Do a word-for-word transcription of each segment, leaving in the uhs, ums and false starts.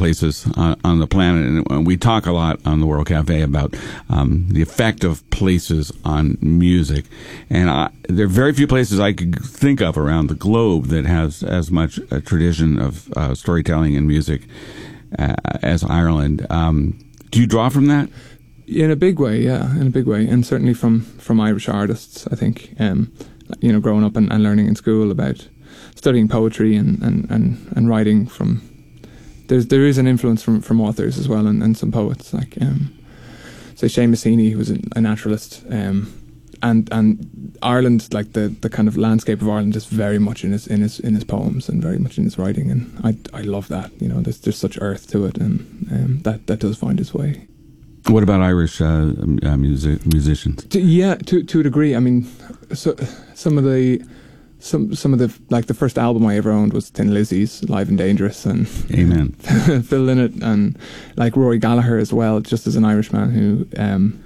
places on, on the planet, and we talk a lot on the World Cafe about um, the effect of places on music. And I, there are very few places I could think of around the globe that has as much a tradition of uh, storytelling and music uh, as Ireland. Um, do you draw from that? In a big way, yeah, in a big way, and certainly from, from Irish artists, I think. Um, you know, growing up and, and learning in school about studying poetry and, and, and, and writing from... There's, there is an influence from, from authors as well, and, and some poets, like, um, say, Seamus Heaney, who was a, a naturalist, um, and and Ireland, like the, the kind of landscape of Ireland, is very much in his in his in his poems and very much in his writing, and I I love that. You know, there's there's such earth to it, and um, that that does find its way. What about Irish uh, uh, music, musicians? To, yeah, to to a degree. I mean, so, some of the some some of the like the first album I ever owned was Thin Lizzy's Live and Dangerous, and Amen. Phil Lynott, and like Rory Gallagher as well, just as an Irishman who um,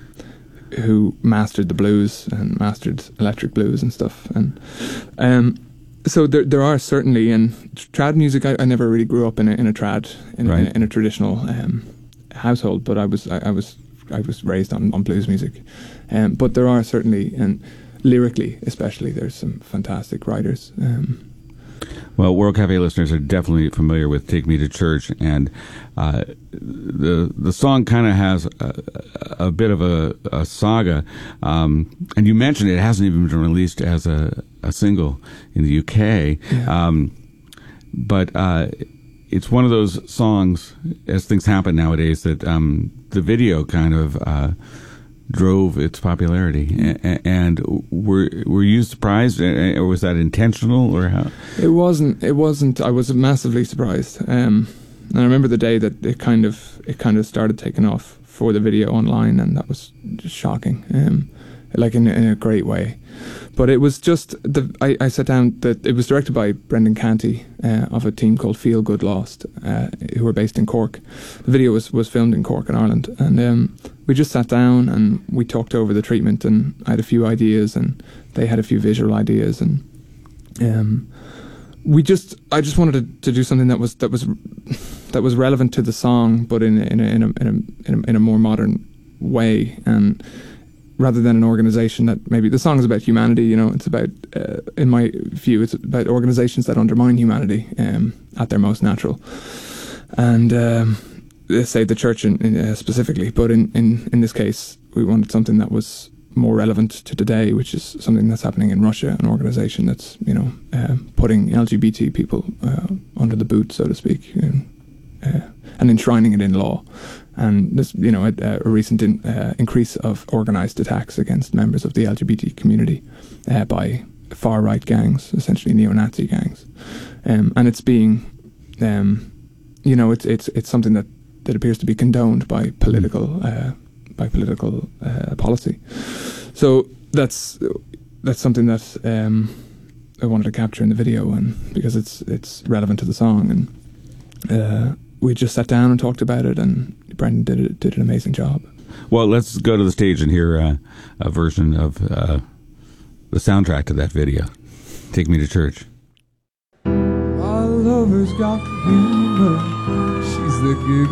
who mastered the blues and mastered electric blues and stuff, and um, so there there are certainly, and trad music. I, I never really grew up in a in a trad in, right. in, a, in a traditional um, household, but I was I, I was I was raised on, on blues music, um, but there are certainly, and lyrically especially, there's some fantastic writers. Um, Well, World Cafe listeners are definitely familiar with "Take Me to Church," and uh, the the song kind of has a, a bit of a, a saga. Um, and you mentioned it hasn't even been released as a, a single in the U K, yeah. um, but uh, it's one of those songs, as things happen nowadays, that um, the video kind of uh, drove its popularity. And, and were were you surprised, or was that intentional, or how? It wasn't. It wasn't. I was massively surprised. Um, and I remember the day that it kind of it kind of started taking off for the video online, and that was just shocking. Um, like in in a great way. But it was just the. I, I sat down. That it was directed by Brendan Canty uh, of a team called Feel Good Lost, uh, who are based in Cork. The video was, was filmed in Cork in Ireland, and um, we just sat down and we talked over the treatment, and I had a few ideas, and they had a few visual ideas, and um, we just. I just wanted to, to do something that was that was that was relevant to the song, but in in a in a in a, in a, in a more modern way, and rather than an organization that maybe the song is about humanity, you know, it's about, uh, in my view, it's about organizations that undermine humanity um, at their most natural. And um, let's say the church in, in, uh, specifically, but in, in, in this case, we wanted something that was more relevant to today, which is something that's happening in Russia, an organization that's, you know, uh, putting L G B T people uh, under the boot, so to speak, and, uh, and enshrining it in law. And this, you know, a, a recent in, uh, increase of organised attacks against members of the L G B T community uh, by far-right gangs, essentially neo-Nazi gangs, um, and it's being, um, you know, it's it's it's something that, that appears to be condoned by political uh, by political uh, policy. So that's that's something that um, I wanted to capture in the video, and because it's it's relevant to the song, and uh, we just sat down and talked about it, and Brendan did it, did an amazing job. Well, let's go to the stage and hear uh, a version of uh, the soundtrack to that video. Take Me to Church. My lover's got humor. She's the giggle.